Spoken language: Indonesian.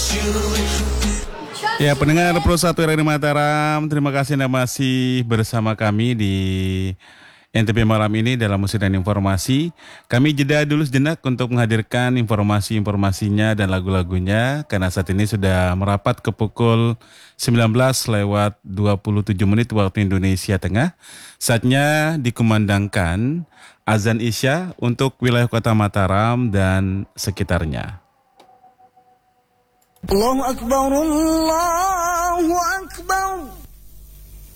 Ya, pendengar Pro 1 RRI Mataram, terima kasih Anda masih bersama kami di NTP malam ini dalam musik dan informasi. Kami jeda dulu sejenak untuk menghadirkan informasi-informasinya dan lagu-lagunya, karena saat ini sudah merapat ke pukul 19:27 waktu Indonesia Tengah. Saatnya dikumandangkan azan Isya untuk wilayah kota Mataram dan sekitarnya. Allahu Akbar, Allahu Akbar.